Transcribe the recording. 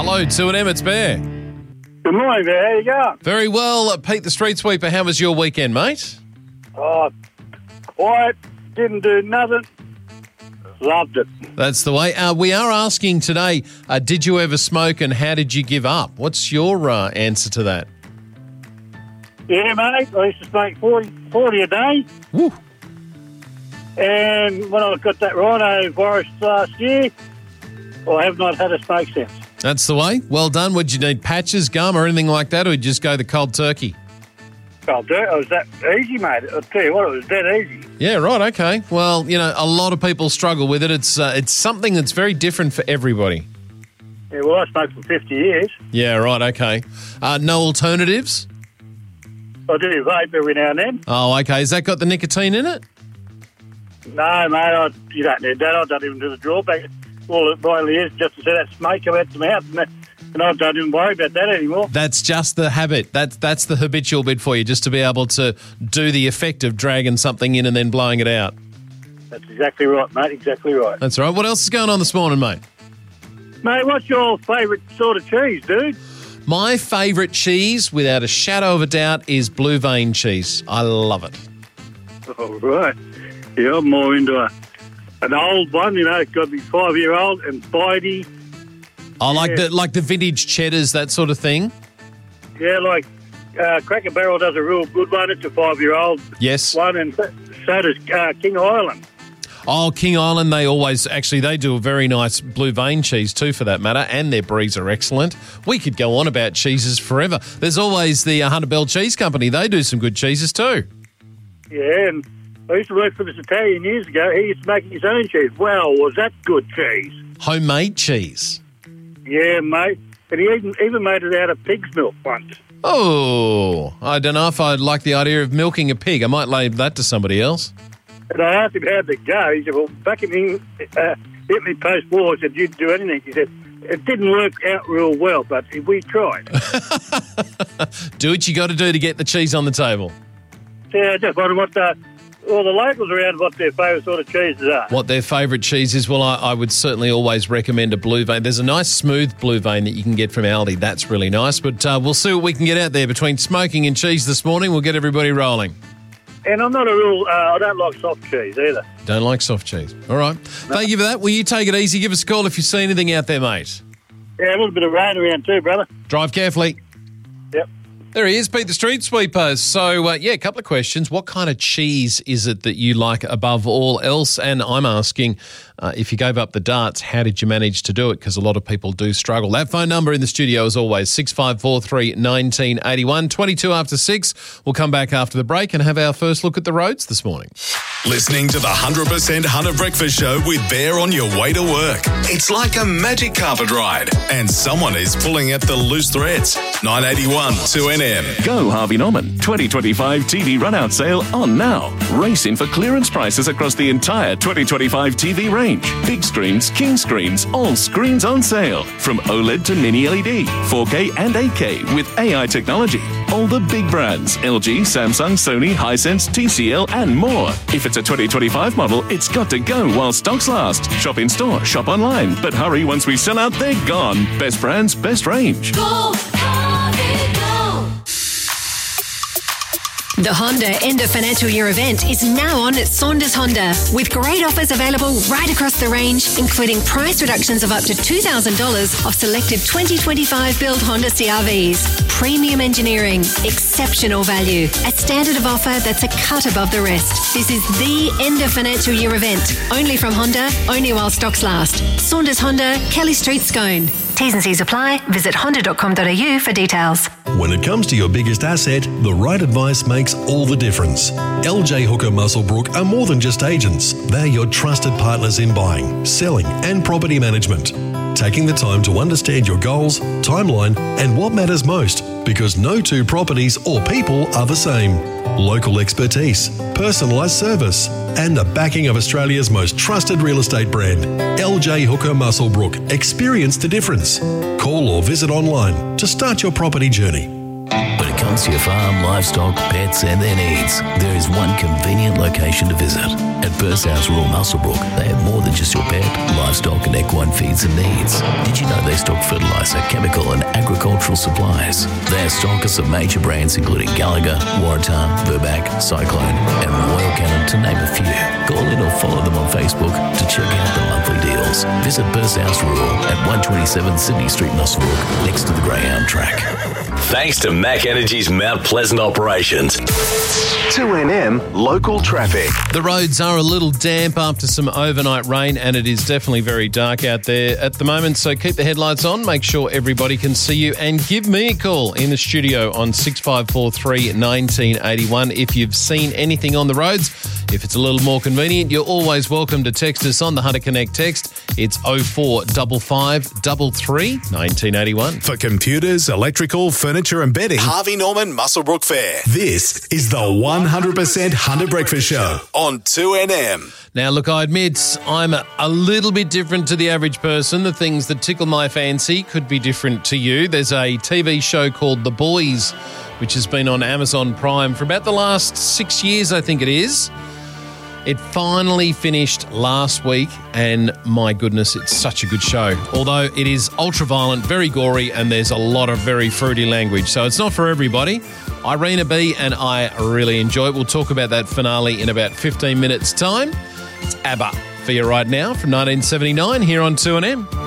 Hello, 2AM, it's Bear. Good morning, there. How you going? Very well. Pete the Street Sweeper, how was your weekend, mate? Oh, quiet. Didn't do nothing. Loved it. That's the way. We are asking today, did you ever smoke and how did you give up? What's your answer to that? Yeah, mate. I used to smoke 40 a day. Woo. And when I got that rhino virus last year, I have not had a smoke since. That's the way. Well done. Would you need patches, gum or anything like that, or would you just go the cold turkey? I'll do it. It was that easy, mate. I'll tell you what, it was dead easy. Yeah, right, okay. Well, you know, a lot of people struggle with it. It's something that's very different for everybody. Yeah, well, I smoked for 50 years. Yeah, right, okay. No alternatives? I do vape every now and then. Oh, okay. Has that got the nicotine in it? No, mate, you don't need that. I don't even do the drawback. All it really is just to see that smoke come out the mouth, and I don't even worry about that anymore. That's just the habit. That's the habitual bit for you, just to be able to do the effect of dragging something in and then blowing it out. That's exactly right, mate, exactly right. That's right. What else is going on this morning, mate? Mate, what's your favourite sort of cheese, dude? My favourite cheese, without a shadow of a doubt, is Blue Vein cheese. I love it. All right. Yeah, I'm more into an old one, you know, it's got to be 5-year-old and bitey. I like the vintage cheddars, that sort of thing. Yeah, like Cracker Barrel does a real good one. It's a 5-year-old Yes. one, and so does King Island. Oh, King Island, they do a very nice Blue Vein cheese too, for that matter, and their bries are excellent. We could go on about cheeses forever. There's always the Hunter Bell Cheese Company. They do some good cheeses too. Yeah, and I used to work for this Italian years ago. He used to make his own cheese. Wow, was that good cheese. Homemade cheese. Yeah, mate. And he even made it out of pig's milk once. Oh, I don't know if I'd like the idea of milking a pig. I might leave that to somebody else. And I asked him how'd it go. He said, well, back in Italy post-war, I said, you'd do anything. He said, it didn't work out real well, but we tried. Do what you got to do to get the cheese on the table. Yeah, I just wondered what the locals around, what their favourite sort of cheeses are. What their favourite cheese is? Well, I would certainly always recommend a Blue Vein. There's a nice smooth Blue Vein that you can get from Aldi. That's really nice. But we'll see what we can get out there between smoking and cheese this morning. We'll get everybody rolling. And I'm not a real, I don't like soft cheese either. Don't like soft cheese. All right. No. Thank you for that. Will you take it easy? Give us a call if you see anything out there, mate. Yeah, a little bit of rain around too, brother. Drive carefully. Yep. There he is, Pete the Street Sweeper. So, a couple of questions. What kind of cheese is it that you like above all else? And I'm asking, if you gave up the darts, how did you manage to do it? Because a lot of people do struggle. That phone number in the studio, as always, 6543 1981, 22 after 6. We'll come back after the break and have our first look at the roads this morning. Listening to the 100% Hunter Breakfast Show with Bear on your way to work. It's like a magic carpet ride, and someone is pulling at the loose threads. 981 2NM. Go Harvey Norman 2025 TV run-out sale on now. Race in for clearance prices across the entire 2025 TV range. Big screens, king screens, all screens on sale. From OLED to mini LED, 4K and 8K with AI technology. All the big brands, LG, Samsung, Sony, Hisense, TCL and more. If it's a 2025 model, it's got to go while stocks last. Shop in store, shop online. But hurry, once we sell out, they're gone. Best brands, best range. Go, Harvey, go! The Honda End of Financial Year event is now on at Saunders Honda, with great offers available right across the range, including price reductions of up to $2,000 off selected 2025 build Honda CR-Vs. Premium engineering, exceptional value, a standard of offer that's a cut above the rest. This is the End of Financial Year event, only from Honda, only while stocks last. Saunders Honda, Kelly Street, Scone. T's and C's apply. Visit honda.com.au for details. When it comes to your biggest asset, the right advice makes all the difference. LJ Hooker Musselbrook are more than just agents. They're your trusted partners in buying, selling and property management. Taking the time to understand your goals, timeline and what matters most, because no two properties or people are the same. Local expertise, personalised service and the backing of Australia's most trusted real estate brand. LJ Hooker Musselbrook. Experience the difference. Call or visit online to start your property journey. When it comes balance your farm, livestock, pets and their needs, there is one convenient location to visit. At Burshouse Rural Muswellbrook, they have more than just your pet, livestock and equine feeds and needs. Did you know they stock fertiliser, chemical and agricultural supplies? They are stockers of major brands including Gallagher, Waratah, Verbac, Cyclone and Royal Canin, to name a few. Call in or follow them on Facebook to check out the monthly deals. Visit Burshouse Rural at 127 Sydney Street, Muswellbrook, next to the Greyhound track. Thanks to Mac Energy's Mount Pleasant operations. 2NM local traffic. The roads are a little damp after some overnight rain, and it is definitely very dark out there at the moment, so keep the headlights on, make sure everybody can see you, and give me a call in the studio on 6543 1981 if you've seen anything on the roads. If it's a little more convenient, you're always welcome to text us on the Hunter Connect text. It's 0455 33 1981. For computers, electrical, furniture and bedding, Harvey Norman Muswellbrook Fair. This is the 100% Hunter Breakfast Show on 2NM. Now, look, I admit I'm a little bit different to the average person. The things that tickle my fancy could be different to you. There's a TV show called The Boys, which has been on Amazon Prime for about the last 6 years, I think it is. It finally finished last week, and my goodness, it's such a good show. Although it is ultra-violent, very gory, and there's a lot of very fruity language, so it's not for everybody. Irina B and I really enjoy it. We'll talk about that finale in about 15 minutes' time. It's ABBA for you right now from 1979 here on 2NM.